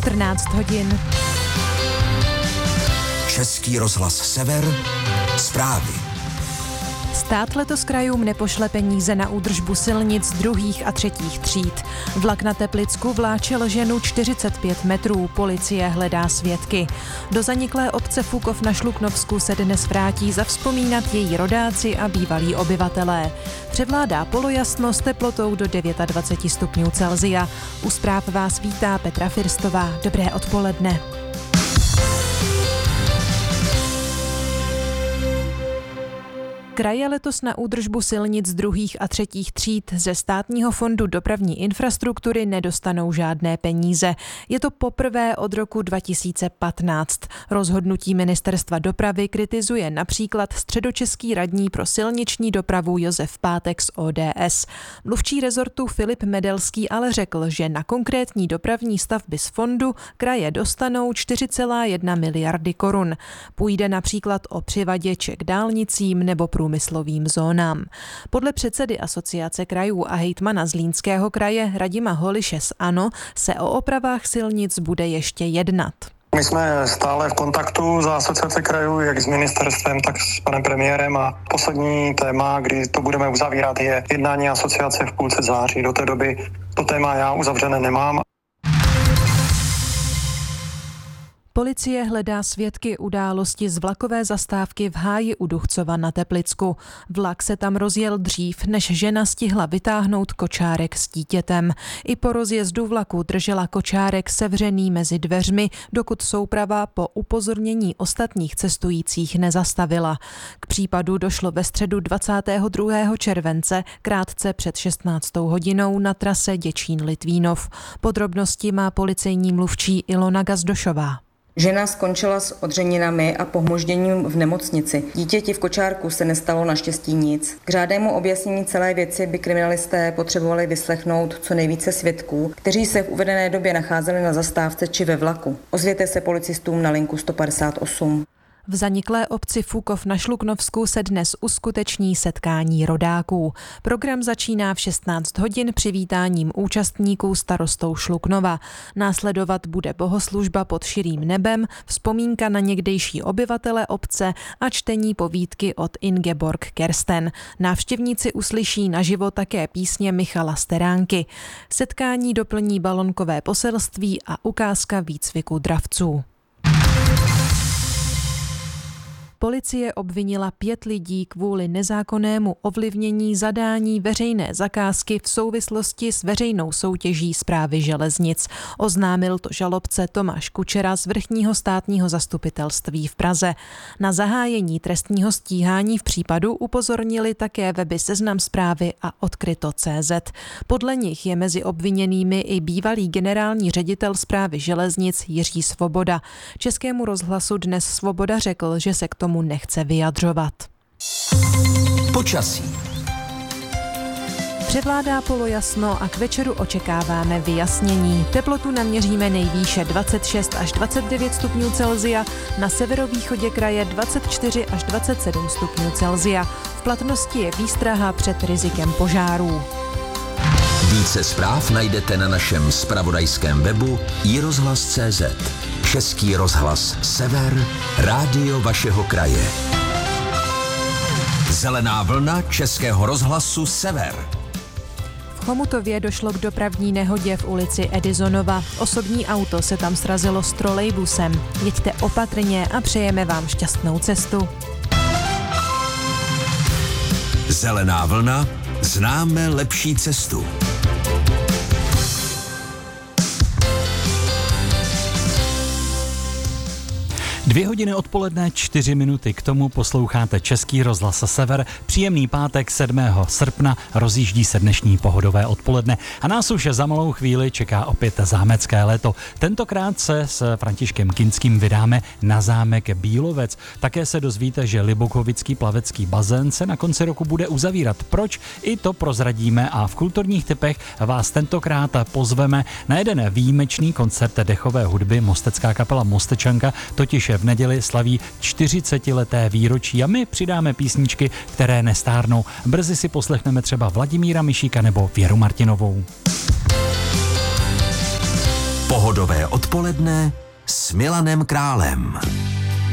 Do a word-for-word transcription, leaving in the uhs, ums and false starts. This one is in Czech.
čtrnáct hodin. Český rozhlas Sever, zprávy. Stát letos krajům nepošle peníze na údržbu silnic druhých a třetích tříd. Vlak na Teplicku vláčel ženu čtyřicet pět metrů, policie hledá svědky. Do zaniklé obce Fukov na Šluknovsku se dnes vrátí zavzpomínat její rodáci a bývalí obyvatelé. Převládá polojasno s teplotou do dvacet devět stupňů Celsia. U zpráv vás vítá Petra Firstová. Dobré odpoledne. Kraje letos na údržbu silnic druhých a třetích tříd ze Státního fondu dopravní infrastruktury nedostanou žádné peníze. Je to poprvé od roku dva tisíce patnáct. Rozhodnutí ministerstva dopravy kritizuje například středočeský radní pro silniční dopravu Josef Pátek z O D S. Mluvčí rezortu Filip Medelský ale řekl, že na konkrétní dopravní stavby z fondu kraje dostanou čtyři celá jedna miliardy korun. Půjde například o přivaděče k dálnicím nebo průmyslovým zónám. Podle předsedy Asociace krajů a hejtmana Zlínského kraje Radima Holiše z ANO se o opravách silnic bude ještě jednat. My jsme stále v kontaktu za Asociace krajů, jak s ministerstvem, tak s panem premiérem a poslední téma, kdy to budeme uzavírat, je jednání asociace v půlce září. Do té doby to téma já uzavřené nemám. Policie hledá svědky události z vlakové zastávky v Háji u Duchcova na Teplicku. Vlak se tam rozjel dřív, než žena stihla vytáhnout kočárek s dítětem. I po rozjezdu vlaku držela kočárek sevřený mezi dveřmi, dokud souprava po upozornění ostatních cestujících nezastavila. K případu došlo ve středu dvacátého druhého července, krátce před šestnáctou hodinou na trase Děčín-Litvínov. Podrobnosti má policejní mluvčí Ilona Gazdošová. Žena skončila s odřeninami a pohmožděním v nemocnici. Dítěti v kočárku se nestalo naštěstí nic. K řádnému objasnění celé věci by kriminalisté potřebovali vyslechnout co nejvíce svědků, kteří se v uvedené době nacházeli na zastávce či ve vlaku. Ozvěte se policistům na linku sto padesát osm. V zaniklé obci Fukov na Šluknovsku se dnes uskuteční setkání rodáků. Program začíná v šestnáct hodin přivítáním účastníků starostou Šluknova. Následovat bude bohoslužba pod širým nebem, vzpomínka na někdejší obyvatele obce a čtení povídky od Ingeborg Kersten. Návštěvníci uslyší naživo také písně Michala Steránky. Setkání doplní balonkové poselství a ukázka výcviku dravců. Policie obvinila pět lidí kvůli nezákonnému ovlivnění zadání veřejné zakázky v souvislosti s veřejnou soutěží Správy železnic. Oznámil to žalobce Tomáš Kučera z Vrchního státního zastupitelství v Praze. Na zahájení trestního stíhání v případu upozornili také weby Seznam Zprávy a Odkryto tečka cé zet. Podle nich je mezi obviněnými i bývalý generální ředitel Správy železnic Jiří Svoboda. Českému rozhlasu dnes Svoboda řekl, že se k tomu mu nechce vyjadřovat. Počasí. Převládá polojasno a k večeru očekáváme vyjasnění. Teplotu naměříme nejvýše dvacet šest až dvacet devět stupňů Celsia, na severovýchodě kraje dvacet čtyři až dvacet sedm stupňů Celsia. V platnosti je výstraha před rizikem požárů. Více zpráv najdete na našem zpravodajském webu i rozhlas tečka cé zet. Český rozhlas Sever, rádio vašeho kraje. Zelená vlna Českého rozhlasu Sever. V Chomutově došlo k dopravní nehodě v ulici Edisonova. Osobní auto se tam srazilo s trolejbusem. Jeďte opatrně a přejeme vám šťastnou cestu. Zelená vlna, známe lepší cestu. Dvě hodiny odpoledne, čtyři minuty, k tomu posloucháte Český rozhlas Sever. Příjemný pátek sedmého srpna, rozjíždí se dnešní pohodové odpoledne a nás už za malou chvíli čeká opět zámecké léto. Tentokrát se s Františkem Kinským vydáme na zámek Bílovec. Také se dozvíte, že Libokovický plavecký bazén se na konci roku bude uzavírat. Proč? I to prozradíme a v kulturních tipech vás tentokrát pozveme na jeden výjimečný koncert dechové hudby. Mostecká kapela Mostečanka totiž v neděli slaví čtyřicetileté výročí a my přidáme písničky, které nestárnou. Brzy si poslechneme třeba Vladimíra Mišíka nebo Věru Martinovou. Pohodové odpoledne s Milanem Králem.